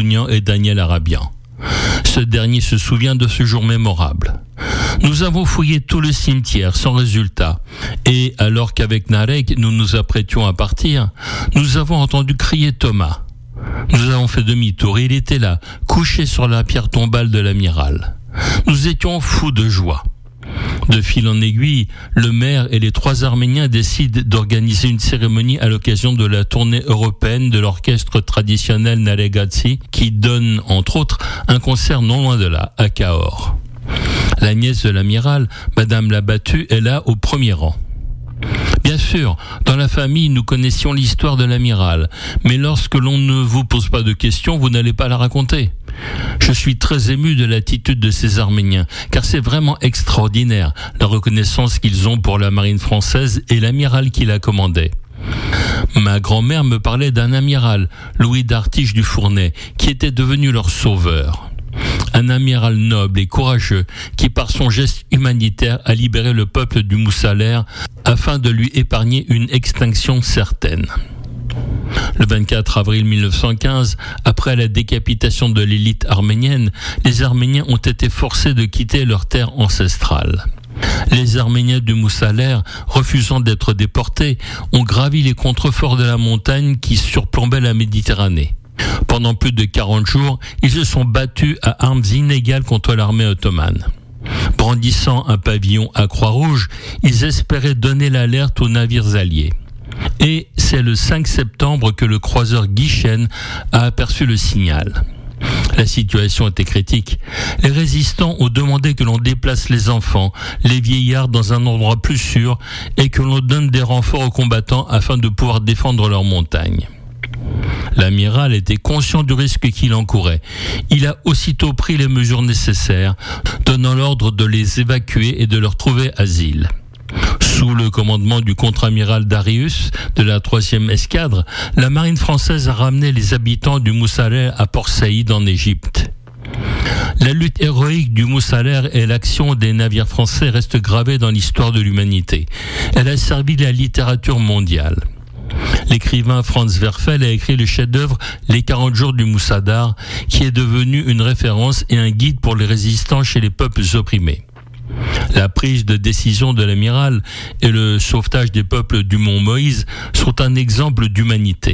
Trintignant et Daniel Arabian. Ce dernier se souvient de ce jour mémorable. Nous avons fouillé tout le cimetière sans résultat et alors qu'avec Narek nous nous apprêtions à partir, nous avons entendu crier Thomas. Nous avons fait demi-tour et il était là, couché sur la pierre tombale de l'amiral. Nous étions fous de joie. De fil en aiguille, le maire et les 3 Arméniens décident d'organiser une cérémonie à l'occasion de la tournée européenne de l'orchestre traditionnel Naregatsi qui donne, entre autres, un concert non loin de là, à Cahors. La nièce de l'amiral, Madame Labattu, est là au premier rang. Bien sûr, dans la famille, nous connaissions l'histoire de l'amiral, mais lorsque l'on ne vous pose pas de questions, vous n'allez pas la raconter. Je suis très ému de l'attitude de ces Arméniens, car c'est vraiment extraordinaire, la reconnaissance qu'ils ont pour la marine française et l'amiral qui la commandait. Ma grand-mère me parlait d'un amiral, Louis d'Artiche du Fournay, qui était devenu leur sauveur. Un amiral noble et courageux qui, par son geste humanitaire, a libéré le peuple du Moussalers afin de lui épargner une extinction certaine. Le 24 avril 1915, après la décapitation de l'élite arménienne, les Arméniens ont été forcés de quitter leur terre ancestrale. Les Arméniens du Moussalers, refusant d'être déportés, ont gravi les contreforts de la montagne qui surplombaient la Méditerranée. Pendant plus de 40 jours, ils se sont battus à armes inégales contre l'armée ottomane. Brandissant un pavillon à Croix-Rouge, ils espéraient donner l'alerte aux navires alliés. Et c'est le 5 septembre que le croiseur Guichen a aperçu le signal. La situation était critique. Les résistants ont demandé que l'on déplace les enfants, les vieillards dans un endroit plus sûr et que l'on donne des renforts aux combattants afin de pouvoir défendre leur montagne. L'amiral était conscient du risque qu'il encourait. Il a aussitôt pris les mesures nécessaires, donnant l'ordre de les évacuer et de leur trouver asile. Sous le commandement du contre-amiral Darius de la 3e escadre, la marine française a ramené les habitants du Moussalers à Port Saïd en Égypte. La lutte héroïque du Moussalers et l'action des navires français restent gravées dans l'histoire de l'humanité. Elle a servi la littérature mondiale. L'écrivain Franz Werfel a écrit le chef-d'œuvre Les 40 jours du Moussadar, qui est devenu une référence et un guide pour les résistants chez les peuples opprimés. La prise de décision de l'amiral et le sauvetage des peuples du mont Moïse sont un exemple d'humanité.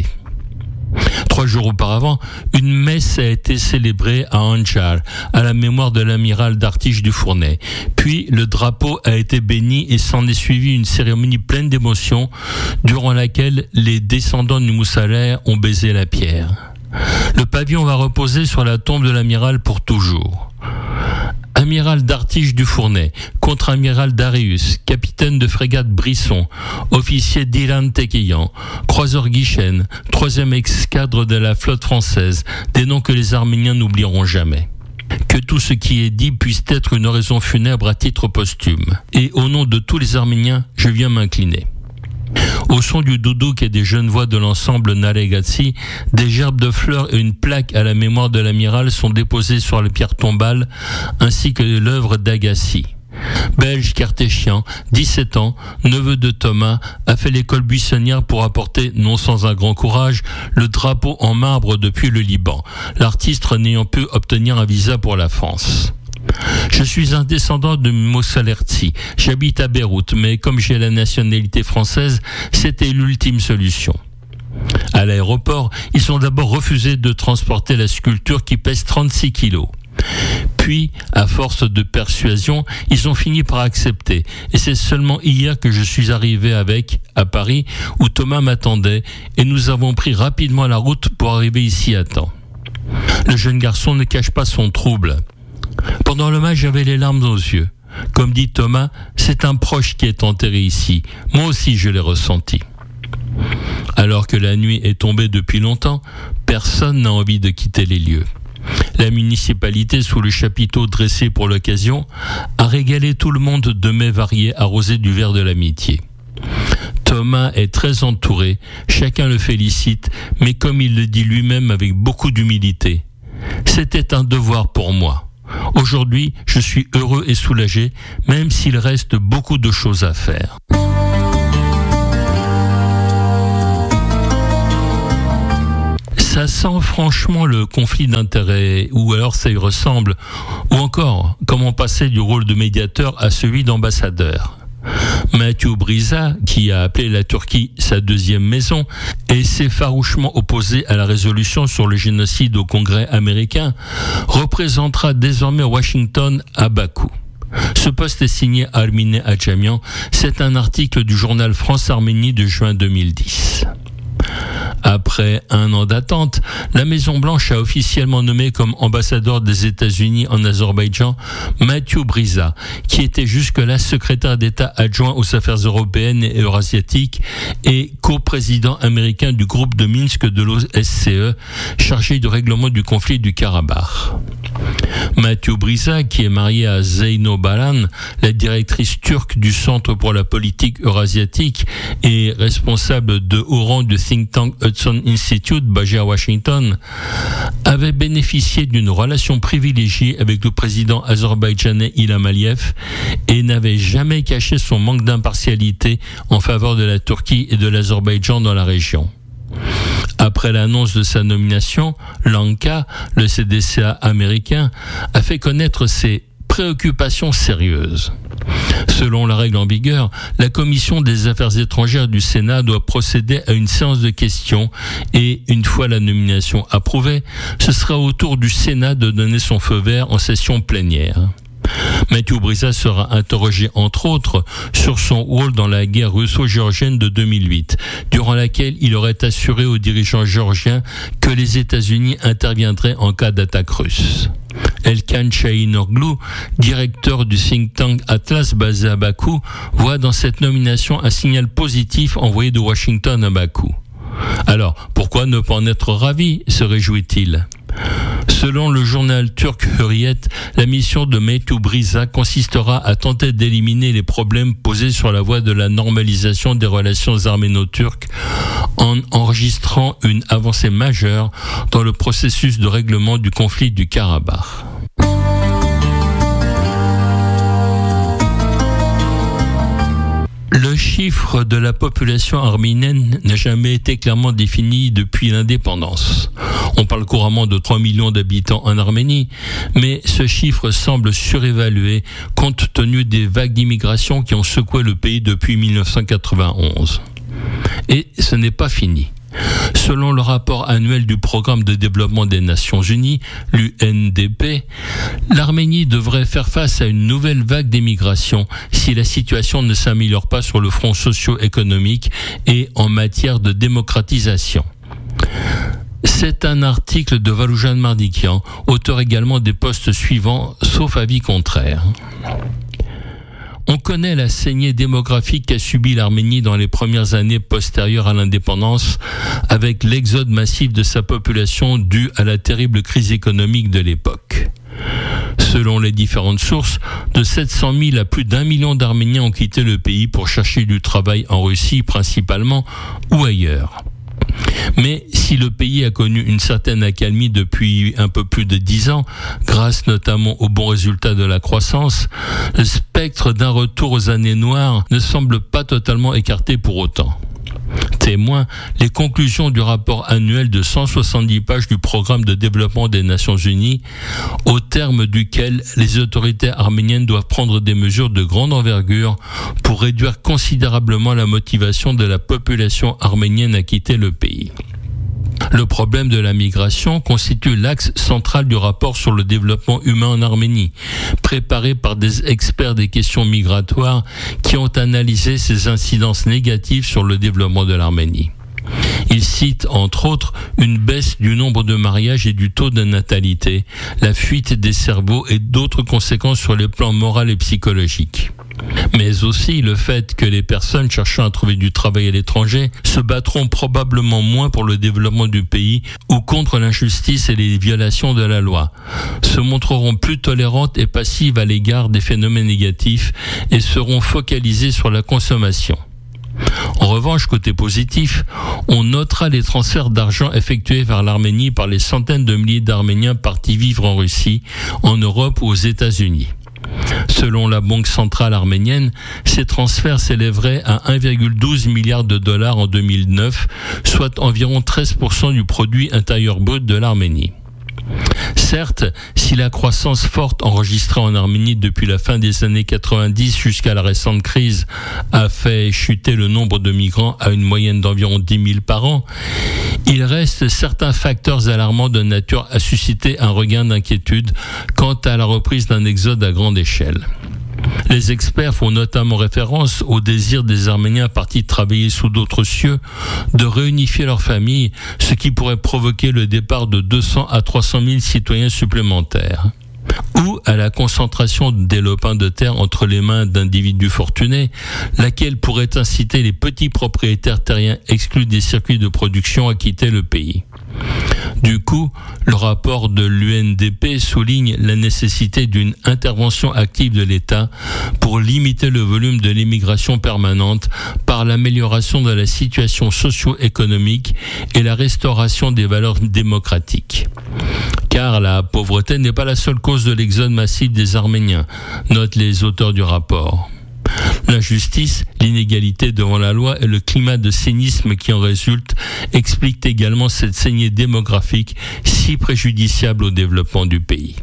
3 jours auparavant, une messe a été célébrée à Anjar, à la mémoire de l'amiral d'Artiche du Fournay. Puis, le drapeau a été béni et s'en est suivi une cérémonie pleine d'émotions, durant laquelle les descendants du Moussalers ont baisé la pierre. Le pavillon va reposer sur la tombe de l'amiral pour toujours. Amiral d'Artiche du Fournay, contre-amiral Darius, capitaine de frégate Brisson, officier d'Iran Tekeyan, croiseur Guichen, 3e escadre de la flotte française, des noms que les Arméniens n'oublieront jamais. Que tout ce qui est dit puisse être une oraison funèbre à titre posthume. Et au nom de tous les Arméniens, je viens m'incliner. Au son du doudouk et des jeunes voix de l'ensemble Naregatsi, des gerbes de fleurs et une plaque à la mémoire de l'amiral sont déposées sur la pierre tombale, ainsi que l'œuvre d'Agassi. Belge cartéchien, 17 ans, neveu de Thomas, a fait l'école buissonnière pour apporter, non sans un grand courage, le drapeau en marbre depuis le Liban, l'artiste n'ayant pu obtenir un visa pour la France. Je suis un descendant de Moussalertsi. J'habite à Beyrouth, mais comme j'ai la nationalité française, c'était l'ultime solution. À l'aéroport, ils ont d'abord refusé de transporter la sculpture qui pèse 36 kilos. Puis, à force de persuasion, ils ont fini par accepter. Et c'est seulement hier que je suis arrivé à Paris, où Thomas m'attendait, et nous avons pris rapidement la route pour arriver ici à temps. Le jeune garçon ne cache pas son trouble. Pendant l'hommage, j'avais les larmes aux yeux. Comme dit Thomas, c'est un proche qui est enterré ici. Moi aussi, je l'ai ressenti. Alors que la nuit est tombée depuis longtemps, personne n'a envie de quitter les lieux. La municipalité, sous le chapiteau dressé pour l'occasion, a régalé tout le monde de mets variés arrosés du verre de l'amitié. Thomas est très entouré, chacun le félicite, mais comme il le dit lui-même avec beaucoup d'humilité, c'était un devoir pour moi. Aujourd'hui, je suis heureux et soulagé, même s'il reste beaucoup de choses à faire. Ça sent franchement le conflit d'intérêts, ou alors ça y ressemble, ou encore comment passer du rôle de médiateur à celui d'ambassadeur. Matthew Brisa, qui a appelé la Turquie sa deuxième maison et s'est farouchement opposé à la résolution sur le génocide au Congrès américain, représentera désormais Washington à Bakou. Ce poste est signé Armine Hadjamian. C'est un article du journal France-Arménie de juin 2010. Après un an d'attente, la Maison-Blanche a officiellement nommé comme ambassadeur des États-Unis en Azerbaïdjan Matthew Brisa, qui était jusque-là secrétaire d'État adjoint aux affaires européennes et eurasiatiques et coprésident américain du groupe de Minsk de l'OSCE, chargé du règlement du conflit du Karabakh. Matthew Brisa, qui est marié à Zeyno Balan, la directrice turque du Centre pour la politique eurasiatique et responsable de haut rang du think tank Hudson Institute, basé à Washington, avait bénéficié d'une relation privilégiée avec le président azerbaïdjanais Ilham Aliyev et n'avait jamais caché son manque d'impartialité en faveur de la Turquie et de l'Azerbaïdjan dans la région. Après l'annonce de sa nomination, l'ANCA, le CDCA américain, a fait connaître ses préoccupations sérieuses. Selon la règle en vigueur, la Commission des affaires étrangères du Sénat doit procéder à une séance de questions et, une fois la nomination approuvée, ce sera au tour du Sénat de donner son feu vert en session plénière. Matthew Brisa sera interrogé entre autres sur son rôle dans la guerre russo-géorgienne de 2008, durant laquelle il aurait assuré aux dirigeants géorgiens que les États-Unis interviendraient en cas d'attaque russe. Elkan Şahinoglu, directeur du think tank Atlas basé à Bakou, voit dans cette nomination un signal positif envoyé de Washington à Bakou. Alors, pourquoi ne pas en être ravi, se réjouit-il ? Selon le journal turc Hürriyet, la mission de Matthew Brisa consistera à tenter d'éliminer les problèmes posés sur la voie de la normalisation des relations arméno-turques en enregistrant une avancée majeure dans le processus de règlement du conflit du Karabakh. Le chiffre de la population arménienne n'a jamais été clairement défini depuis l'indépendance. On parle couramment de 3 millions d'habitants en Arménie, mais ce chiffre semble surévalué compte tenu des vagues d'immigration qui ont secoué le pays depuis 1991. Et ce n'est pas fini. Selon le rapport annuel du Programme de développement des Nations Unies, l'UNDP, l'Arménie devrait faire face à une nouvelle vague d'immigration si la situation ne s'améliore pas sur le front socio-économique et en matière de démocratisation. C'est un article de Valoujan Mardikian, auteur également des postes suivants, sauf avis contraire. On connaît la saignée démographique qu'a subie l'Arménie dans les premières années postérieures à l'indépendance, avec l'exode massif de sa population dû à la terrible crise économique de l'époque. Selon les différentes sources, de 700 000 à plus d'1 million d'Arméniens ont quitté le pays pour chercher du travail en Russie principalement ou ailleurs. Mais si le pays a connu une certaine accalmie depuis un peu plus de 10 ans, grâce notamment aux bons résultats de la croissance, le spectre d'un retour aux années noires ne semble pas totalement écarté pour autant. Témoin, les conclusions du rapport annuel de 170 pages du Programme de développement des Nations Unies, au terme duquel les autorités arméniennes doivent prendre des mesures de grande envergure pour réduire considérablement la motivation de la population arménienne à quitter le pays. Le problème de la migration constitue l'axe central du rapport sur le développement humain en Arménie, préparé par des experts des questions migratoires qui ont analysé ces incidences négatives sur le développement de l'Arménie. Il cite, entre autres, une baisse du nombre de mariages et du taux de natalité, la fuite des cerveaux et d'autres conséquences sur les plans moral et psychologique. Mais aussi le fait que les personnes cherchant à trouver du travail à l'étranger se battront probablement moins pour le développement du pays ou contre l'injustice et les violations de la loi, se montreront plus tolérantes et passives à l'égard des phénomènes négatifs et seront focalisées sur la consommation. En revanche, côté positif, on notera les transferts d'argent effectués vers l'Arménie par les centaines de milliers d'Arméniens partis vivre en Russie, en Europe ou aux États-Unis. Selon la Banque centrale arménienne, ces transferts s'élèveraient à 1,12 milliard de dollars en 2009, soit environ 13% du produit intérieur brut de l'Arménie. Certes, si la croissance forte enregistrée en Arménie depuis la fin des années 90 jusqu'à la récente crise a fait chuter le nombre de migrants à une moyenne d'environ 10 000 par an, il reste certains facteurs alarmants de nature à susciter un regain d'inquiétude quant à la reprise d'un exode à grande échelle. Les experts font notamment référence au désir des Arméniens partis travailler sous d'autres cieux de réunifier leurs familles, ce qui pourrait provoquer le départ de 200 à 300 000 citoyens supplémentaires. Ou à la concentration des lopins de terre entre les mains d'individus fortunés, laquelle pourrait inciter les petits propriétaires terriens exclus des circuits de production à quitter le pays. Du coup, le rapport de l'UNDP souligne la nécessité d'une intervention active de l'État pour limiter le volume de l'immigration permanente par l'amélioration de la situation socio-économique et la restauration des valeurs démocratiques. Car la pauvreté n'est pas la seule cause de l'exode massif des Arméniens, notent les auteurs du rapport. L'injustice, l'inégalité devant la loi et le climat de cynisme qui en résulte expliquent également cette saignée démographique si préjudiciable au développement du pays.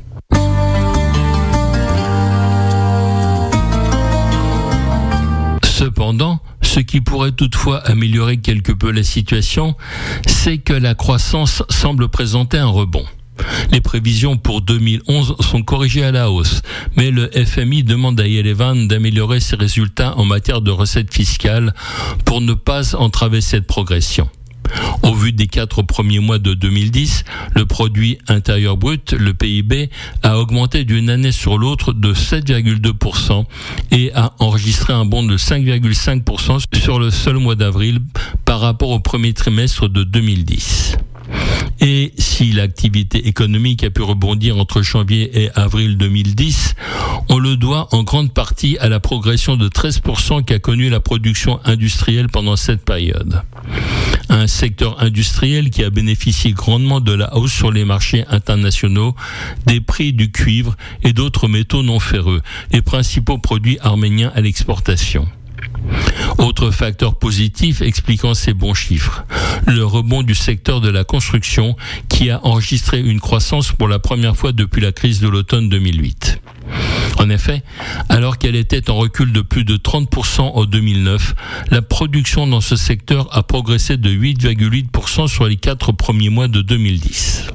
Cependant, ce qui pourrait toutefois améliorer quelque peu la situation, c'est que la croissance semble présenter un rebond. Les prévisions pour 2011 sont corrigées à la hausse, mais le FMI demande à Yerevan d'améliorer ses résultats en matière de recettes fiscales pour ne pas entraver cette progression. Au vu des 4 premiers mois de 2010, le produit intérieur brut, le PIB, a augmenté d'une année sur l'autre de 7,2% et a enregistré un bond de 5,5% sur le seul mois d'avril par rapport au premier trimestre de 2010. Et si l'activité économique a pu rebondir entre janvier et avril 2010, on le doit en grande partie à la progression de 13% qu'a connue la production industrielle pendant cette période. Un secteur industriel qui a bénéficié grandement de la hausse sur les marchés internationaux des prix du cuivre et d'autres métaux non ferreux, les principaux produits arméniens à l'exportation. Autre facteur positif expliquant ces bons chiffres, le rebond du secteur de la construction qui a enregistré une croissance pour la première fois depuis la crise de l'automne 2008. En effet, alors qu'elle était en recul de plus de 30% en 2009, la production dans ce secteur a progressé de 8,8% sur les 4 premiers mois de 2010.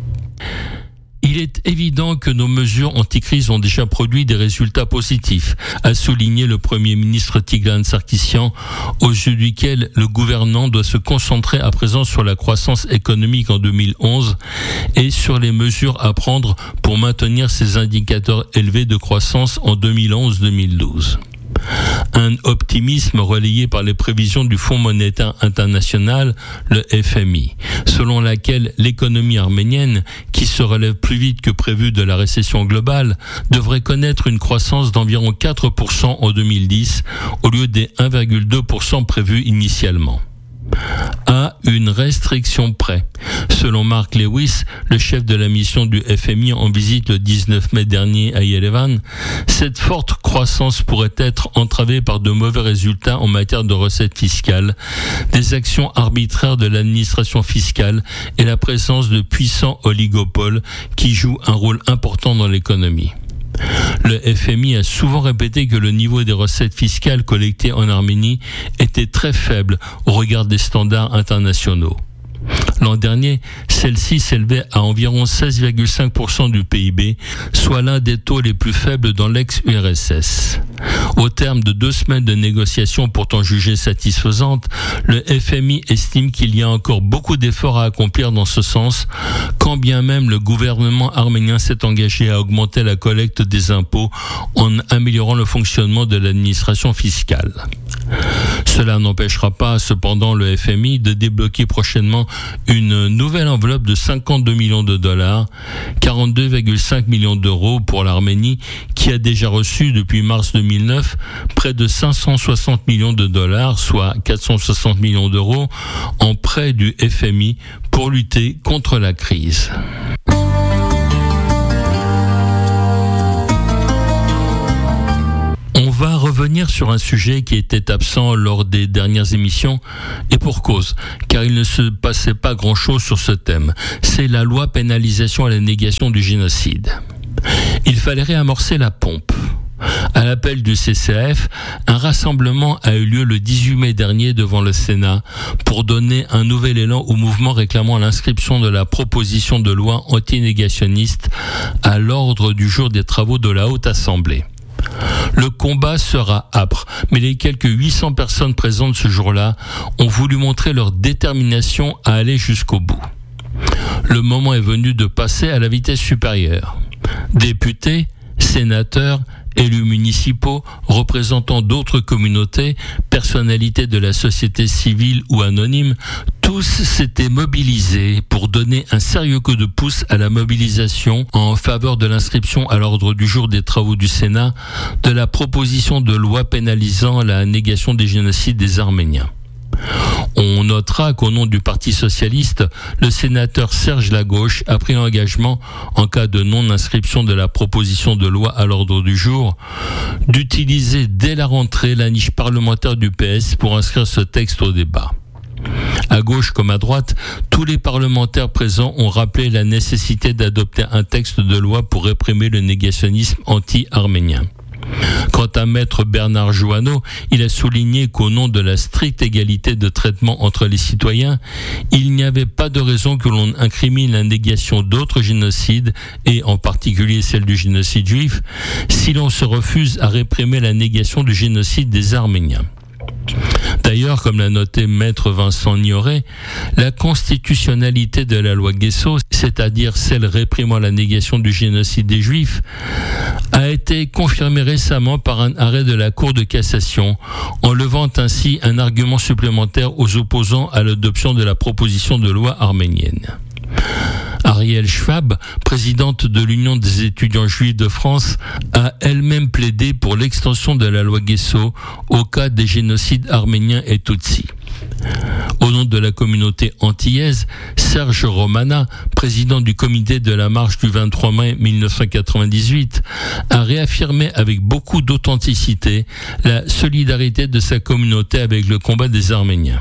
Il est évident que nos mesures anti-crise ont déjà produit des résultats positifs, a souligné le Premier ministre Tigran Sarkisian, aux yeux duquel le gouvernement doit se concentrer à présent sur la croissance économique en 2011 et sur les mesures à prendre pour maintenir ces indicateurs élevés de croissance en 2011-2012. Un optimisme relayé par les prévisions du Fonds monétaire international, le FMI, selon laquelle l'économie arménienne, qui se relève plus vite que prévu de la récession globale, devrait connaître une croissance d'environ 4% en 2010 au lieu des 1,2% prévus initialement. À une restriction près. Selon Mark Lewis, le chef de la mission du FMI en visite le 19 mai dernier à Yerevan, cette forte croissance pourrait être entravée par de mauvais résultats en matière de recettes fiscales, des actions arbitraires de l'administration fiscale et la présence de puissants oligopoles qui jouent un rôle important dans l'économie. Le FMI a souvent répété que le niveau des recettes fiscales collectées en Arménie était très faible au regard des standards internationaux. L'an dernier, celle-ci s'élevait à environ 16,5% du PIB, soit l'un des taux les plus faibles dans l'ex-URSS. Au terme de 2 semaines de négociations pourtant jugées satisfaisantes, le FMI estime qu'il y a encore beaucoup d'efforts à accomplir dans ce sens, quand bien même le gouvernement arménien s'est engagé à augmenter la collecte des impôts en améliorant le fonctionnement de l'administration fiscale. Cela n'empêchera pas cependant le FMI de débloquer prochainement une nouvelle enveloppe de 52 millions de dollars, 42,5 millions d'euros pour l'Arménie, qui a déjà reçu depuis mars 2009 près de 560 millions de dollars, soit 460 millions d'euros, en prêt du FMI pour lutter contre la crise. revenir sur un sujet qui était absent lors des dernières émissions, et pour cause, car il ne se passait pas grand-chose sur ce thème. C'est la loi pénalisation à la négation du génocide. Il fallait réamorcer la pompe. À l'appel du CCAF, un rassemblement a eu lieu le 18 mai dernier devant le Sénat pour donner un nouvel élan au mouvement réclamant l'inscription de la proposition de loi antinégationniste à l'ordre du jour des travaux de la Haute Assemblée. Le combat sera âpre, mais les quelques 800 personnes présentes ce jour-là ont voulu montrer leur détermination à aller jusqu'au bout. Le moment est venu de passer à la vitesse supérieure. Députés, sénateurs, élus municipaux, représentants d'autres communautés, personnalités de la société civile ou anonymes, tous s'étaient mobilisés pour donner un sérieux coup de pouce à la mobilisation en faveur de l'inscription à l'ordre du jour des travaux du Sénat de la proposition de loi pénalisant la négation des génocides des Arméniens. On notera qu'au nom du Parti socialiste, le sénateur Serge Lagauche a pris l'engagement, en cas de non-inscription de la proposition de loi à l'ordre du jour, d'utiliser dès la rentrée la niche parlementaire du PS pour inscrire ce texte au débat. À gauche comme à droite, tous les parlementaires présents ont rappelé la nécessité d'adopter un texte de loi pour réprimer le négationnisme anti-arménien. Quant à maître Bernard Joanneau, il a souligné qu'au nom de la stricte égalité de traitement entre les citoyens, il n'y avait pas de raison que l'on incrimine la négation d'autres génocides, et en particulier celle du génocide juif, si l'on se refuse à réprimer la négation du génocide des Arméniens. D'ailleurs, comme l'a noté maître Vincent Nioré, la constitutionnalité de la loi Guesso, c'est-à-dire celle réprimant la négation du génocide des Juifs, a été confirmée récemment par un arrêt de la Cour de cassation, en levant ainsi un argument supplémentaire aux opposants à l'adoption de la proposition de loi arménienne. Ariel Schwab, présidente de l'Union des étudiants juifs de France, a elle-même plaidé pour l'extension de la loi Guesso au cas des génocides arméniens et tutsis. Au nom de la communauté antillaise, Serge Romana, président du comité de la marche du 23 mai 1998, a réaffirmé avec beaucoup d'authenticité la solidarité de sa communauté avec le combat des Arméniens.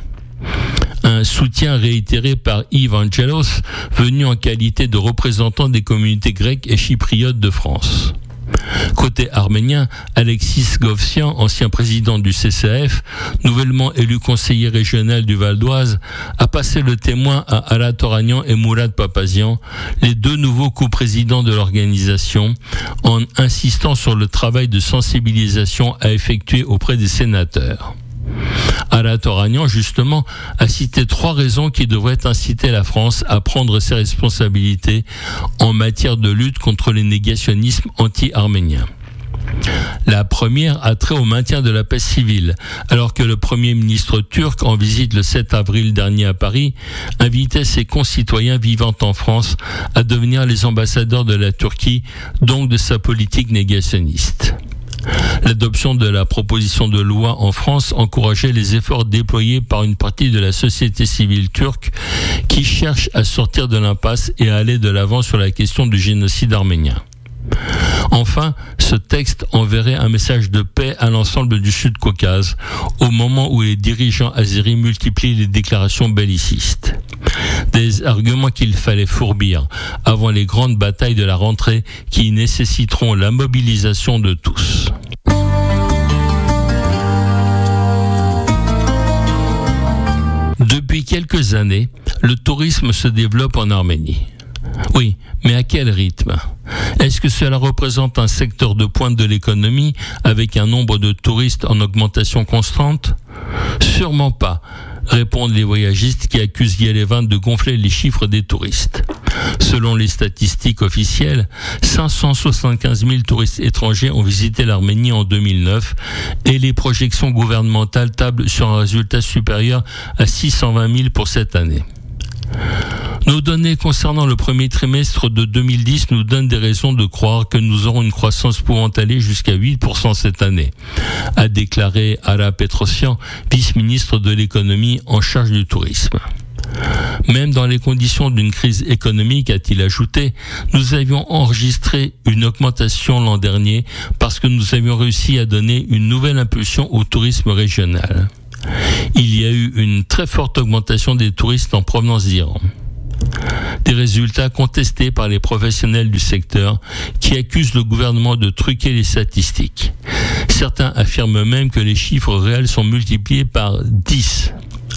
Un soutien réitéré par Yves Angelos, venu en qualité de représentant des communautés grecques et chypriotes de France. Côté arménien, Alexis Govsian, ancien président du CCAF, nouvellement élu conseiller régional du Val d'Oise, a passé le témoin à Alat Oranian et Mourad Papazian, les deux nouveaux coprésidents de l'organisation, en insistant sur le travail de sensibilisation à effectuer auprès des sénateurs. Alat Oranian, justement, a cité 3 raisons qui devraient inciter la France à prendre ses responsabilités en matière de lutte contre les négationnismes anti-arméniens. La première a trait au maintien de la paix civile, alors que le Premier ministre turc, en visite le 7 avril dernier à Paris, invitait ses concitoyens vivant en France à devenir les ambassadeurs de la Turquie, donc de sa politique négationniste. L'adoption de la proposition de loi en France encourageait les efforts déployés par une partie de la société civile turque qui cherche à sortir de l'impasse et à aller de l'avant sur la question du génocide arménien. Enfin, ce texte enverrait un message de paix à l'ensemble du Sud-Caucase, au moment où les dirigeants azéris multiplient les déclarations bellicistes. Des arguments qu'il fallait fourbir avant les grandes batailles de la rentrée qui nécessiteront la mobilisation de tous. Depuis quelques années, le tourisme se développe en Arménie. Oui, mais à quel rythme ? Est-ce que cela représente un secteur de pointe de l'économie avec un nombre de touristes en augmentation constante ? Sûrement pas, répondent les voyagistes qui accusent Yerevan de gonfler les chiffres des touristes. Selon les statistiques officielles, 575 000 touristes étrangers ont visité l'Arménie en 2009 et les projections gouvernementales tablent sur un résultat supérieur à 620 000 pour cette année. Nos données concernant le premier trimestre de 2010 nous donnent des raisons de croire que nous aurons une croissance pouvant aller jusqu'à 8% cette année, a déclaré Ara Petrosyan, vice-ministre de l'économie en charge du tourisme. Même dans les conditions d'une crise économique, a-t-il ajouté, nous avions enregistré une augmentation l'an dernier parce que nous avions réussi à donner une nouvelle impulsion au tourisme régional. Il y a eu une très forte augmentation des touristes en provenance d'Iran. Des résultats contestés par les professionnels du secteur qui accusent le gouvernement de truquer les statistiques. Certains affirment même que les chiffres réels sont multipliés par 10.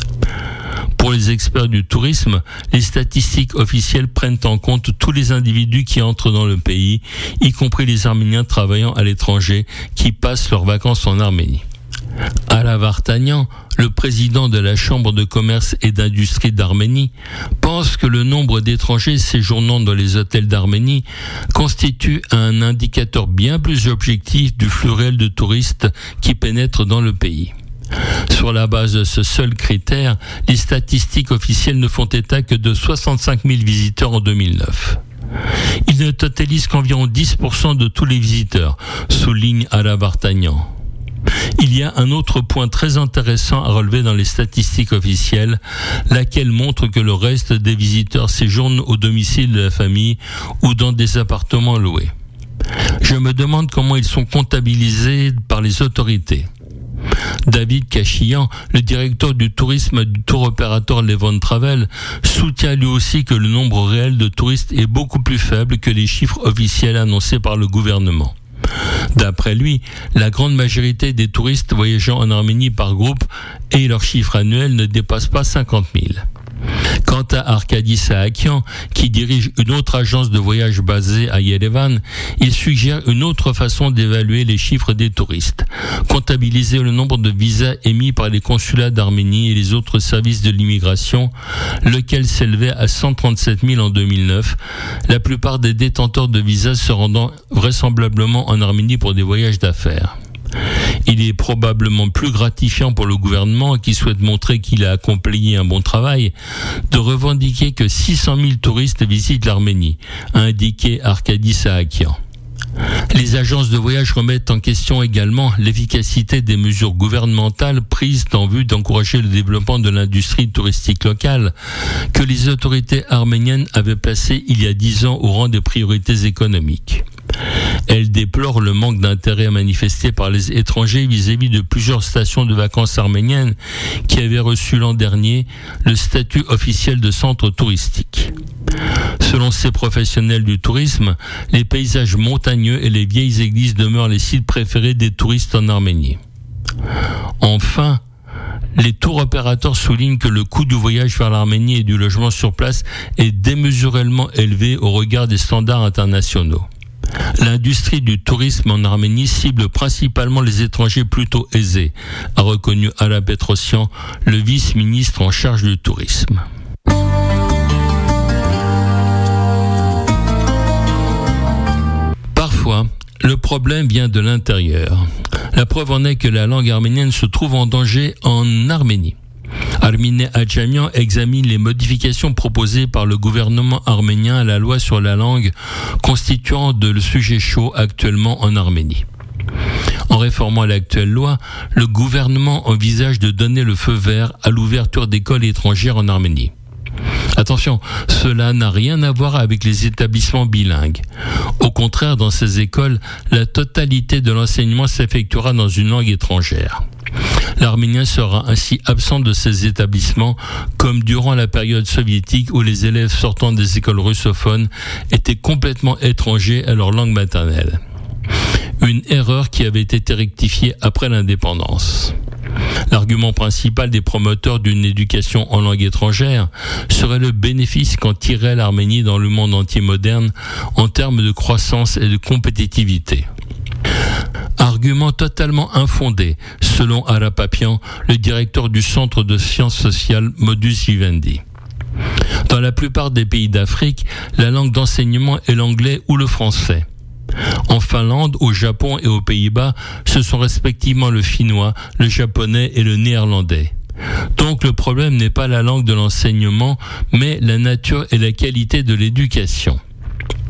Pour les experts du tourisme, les statistiques officielles prennent en compte tous les individus qui entrent dans le pays, y compris les Arméniens travaillant à l'étranger qui passent leurs vacances en Arménie. Ala Vartanian, le président de la Chambre de commerce et d'industrie d'Arménie, pense que le nombre d'étrangers séjournant dans les hôtels d'Arménie constitue un indicateur bien plus objectif du flux réel de touristes qui pénètrent dans le pays. Sur la base de ce seul critère, les statistiques officielles ne font état que de 65 000 visiteurs en 2009. Ils ne totalisent qu'environ 10% de tous les visiteurs, souligne Ala Vartanian. Il y a un autre point très intéressant à relever dans les statistiques officielles, laquelle montre que le reste des visiteurs séjournent au domicile de la famille ou dans des appartements loués. Je me demande comment ils sont comptabilisés par les autorités. David Kachillan, le directeur du tourisme du tour opérateur Levon Travel, soutient lui aussi que le nombre réel de touristes est beaucoup plus faible que les chiffres officiels annoncés par le gouvernement. D'après lui, la grande majorité des touristes voyageant en Arménie par groupe et leur chiffre annuel ne dépasse pas 50 000. Quant à Arkady Saakian, qui dirige une autre agence de voyage basée à Yerevan, il suggère une autre façon d'évaluer les chiffres des touristes. Comptabiliser le nombre de visas émis par les consulats d'Arménie et les autres services de l'immigration, lequel s'élevait à 137 000 en 2009, la plupart des détenteurs de visas se rendant vraisemblablement en Arménie pour des voyages d'affaires. Il est probablement plus gratifiant pour le gouvernement, qui souhaite montrer qu'il a accompli un bon travail, de revendiquer que 600 000 touristes visitent l'Arménie, a indiqué Arkady Saakian. Les agences de voyage remettent en question également l'efficacité des mesures gouvernementales prises en vue d'encourager le développement de l'industrie touristique locale, que les autorités arméniennes avaient placées il y a 10 ans au rang des priorités économiques. Elle déplore le manque d'intérêt manifesté par les étrangers vis-à-vis de plusieurs stations de vacances arméniennes qui avaient reçu l'an dernier le statut officiel de centre touristique. Selon ces professionnels du tourisme, les paysages montagneux et les vieilles églises demeurent les sites préférés des touristes en Arménie. Enfin, les tours opérateurs soulignent que le coût du voyage vers l'Arménie et du logement sur place est démesurément élevé au regard des standards internationaux. L'industrie du tourisme en Arménie cible principalement les étrangers plutôt aisés, a reconnu Ala Petrosian, le vice-ministre en charge du tourisme. Parfois, le problème vient de l'intérieur. La preuve en est que la langue arménienne se trouve en danger en Arménie. Armine Adjamian examine les modifications proposées par le gouvernement arménien à la loi sur la langue, constituant le sujet chaud actuellement en Arménie. En réformant l'actuelle loi, le gouvernement envisage de donner le feu vert à l'ouverture d'écoles étrangères en Arménie. Attention, cela n'a rien à voir avec les établissements bilingues. Au contraire, dans ces écoles, la totalité de l'enseignement s'effectuera dans une langue étrangère. L'arménien sera ainsi absent de ces établissements, comme durant la période soviétique où les élèves sortant des écoles russophones étaient complètement étrangers à leur langue maternelle. Une erreur qui avait été rectifiée après l'indépendance. L'argument principal des promoteurs d'une éducation en langue étrangère serait le bénéfice qu'en tirerait l'Arménie dans le monde entier moderne en termes de croissance et de compétitivité. Argument totalement infondé, selon Ara Papian, le directeur du Centre de sciences sociales Modus Vivendi. Dans la plupart des pays d'Afrique, la langue d'enseignement est l'anglais ou le français. En Finlande, au Japon et aux Pays-Bas, ce sont respectivement le finnois, le japonais et le néerlandais. Donc le problème n'est pas la langue de l'enseignement, mais la nature et la qualité de l'éducation.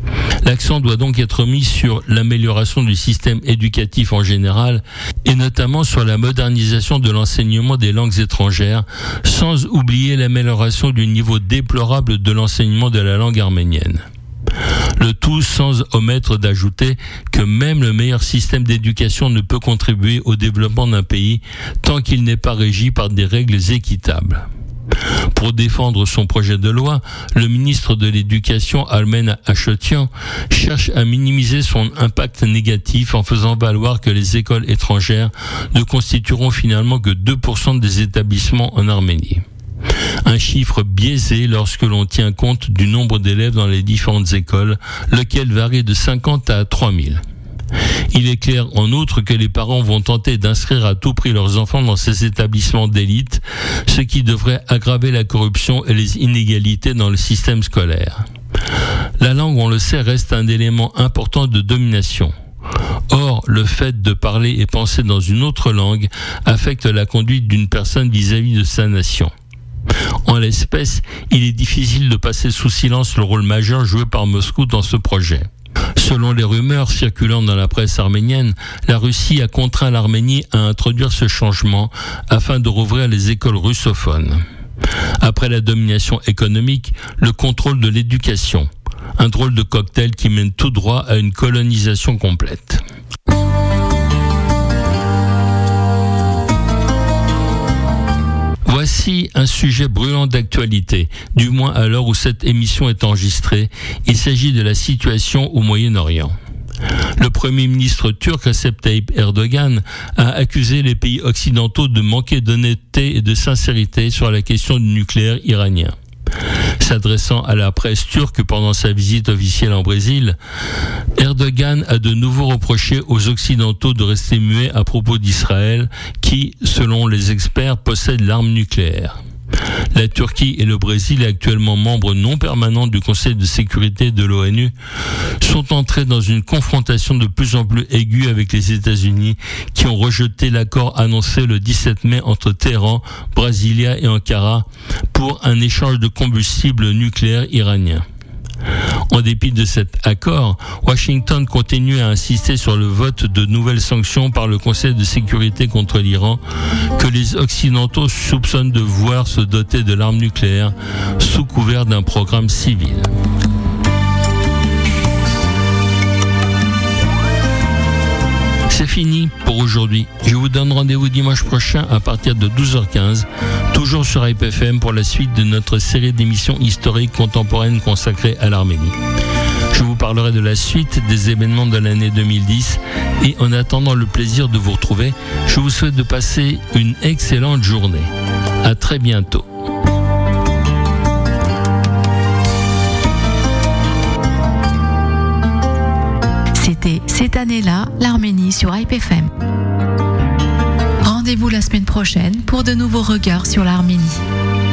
L'accent doit donc être mis sur l'amélioration du système éducatif en général et notamment sur la modernisation de l'enseignement des langues étrangères, sans oublier l'amélioration du niveau déplorable de l'enseignement de la langue arménienne. Le tout sans omettre d'ajouter que même le meilleur système d'éducation ne peut contribuer au développement d'un pays tant qu'il n'est pas régi par des règles équitables. Pour défendre son projet de loi, le ministre de l'Éducation, Armen Achotian, cherche à minimiser son impact négatif en faisant valoir que les écoles étrangères ne constitueront finalement que 2% des établissements en Arménie. Un chiffre biaisé lorsque l'on tient compte du nombre d'élèves dans les différentes écoles, lequel varie de 50 à 3000. Il est clair en outre que les parents vont tenter d'inscrire à tout prix leurs enfants dans ces établissements d'élite, ce qui devrait aggraver la corruption et les inégalités dans le système scolaire. La langue, on le sait, reste un élément important de domination. Or, le fait de parler et penser dans une autre langue affecte la conduite d'une personne vis-à-vis de sa nation. En l'espèce, il est difficile de passer sous silence le rôle majeur joué par Moscou dans ce projet. Selon les rumeurs circulant dans la presse arménienne, la Russie a contraint l'Arménie à introduire ce changement afin de rouvrir les écoles russophones. Après la domination économique, le contrôle de l'éducation. Un drôle de cocktail qui mène tout droit à une colonisation complète. Voici un sujet brûlant d'actualité, du moins à l'heure où cette émission est enregistrée. Il s'agit de la situation au Moyen-Orient. Le Premier ministre turc Recep Tayyip Erdogan a accusé les pays occidentaux de manquer d'honnêteté et de sincérité sur la question du nucléaire iranien. S'adressant à la presse turque pendant sa visite officielle en Brésil, Erdogan a de nouveau reproché aux Occidentaux de rester muets à propos d'Israël qui, selon les experts, possède l'arme nucléaire. La Turquie et le Brésil, actuellement membres non permanents du Conseil de sécurité de l'ONU, sont entrés dans une confrontation de plus en plus aiguë avec les États-Unis qui ont rejeté l'accord annoncé le 17 mai entre Téhéran, Brasilia et Ankara pour un échange de combustible nucléaire iranien. En dépit de cet accord, Washington continue à insister sur le vote de nouvelles sanctions par le Conseil de sécurité contre l'Iran que les Occidentaux soupçonnent de vouloir se doter de l'arme nucléaire sous couvert d'un programme civil. C'est fini pour aujourd'hui. Je vous donne rendez-vous dimanche prochain à partir de 12h15, toujours sur Hype FM pour la suite de notre série d'émissions historiques contemporaines consacrées à l'Arménie. Je vous parlerai de la suite des événements de l'année 2010 et en attendant le plaisir de vous retrouver, je vous souhaite de passer une excellente journée. À très bientôt. C'était cette année-là, l'Arménie sur Hype FM. Rendez-vous la semaine prochaine pour de nouveaux regards sur l'Arménie.